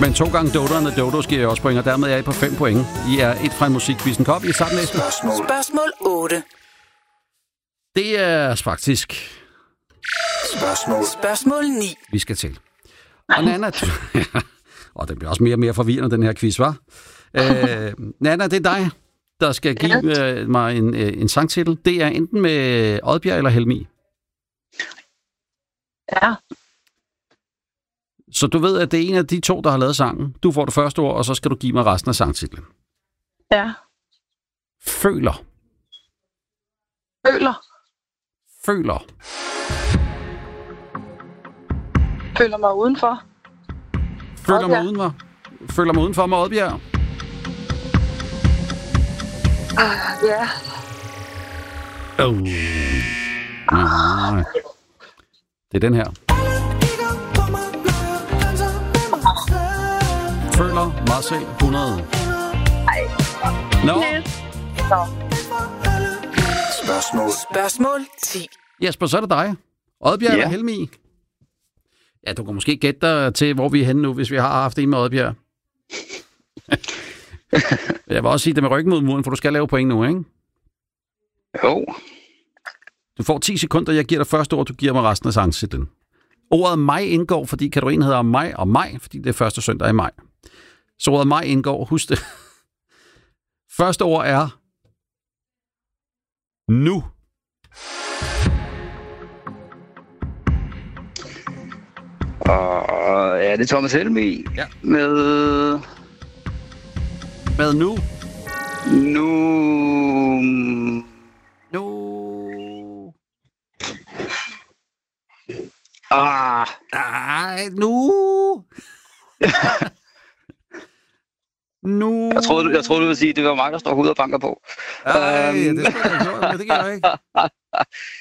Men 2 gange Dodo og Dodo giver jeg også point, og dermed er I på 5 point. I er 1 fra musikquizzen. Kom, I sammen næste. Spørgsmål 8. Det er faktisk... Spørgsmål 9. Vi skal til. Og Nana... og det bliver også mere og mere forvirrende, den her quiz, var. Nana, det er dig, der skal give mig en sangtitel. Det er enten med Oddbjerg eller Helmi. Ja. Så du ved, at det er en af de 2, der har lavet sangen. Du får det første ord, og så skal du give mig resten af sangtitlen. Ja. Føler. Føler. Føler. Føler mig udenfor. Føler mig udenfor. Føler mig udenfor med Oddbjerg. Ja. Nej. Det er den her. Føler mig selv 100. Nå. Spørgsmål 10. Jesper, så er det dig. Oddbjerg eller Helmi? Ja, du kan måske gætte dig til, hvor vi er henne nu, hvis vi har haft en med Oddbjerg. Jeg vil også sige det med ryggen mod muren, for du skal lave point nu, ikke? Jo. Du får 10 sekunder, jeg giver dig første ord, du giver mig resten af sangtitlen. Ordet maj indgår, fordi kategorien hedder maj og maj, fordi det er første søndag i maj. Så ordet maj indgår, husk det. Første ord er nu. Og ja, det er Thomas Helmig. Ja. Med nu. Nu. Nu. Jeg troede, du ville sige, at det var mig, der står hovedet og banker på. Ej, det skulle jeg have gjort, men det gør jeg ikke.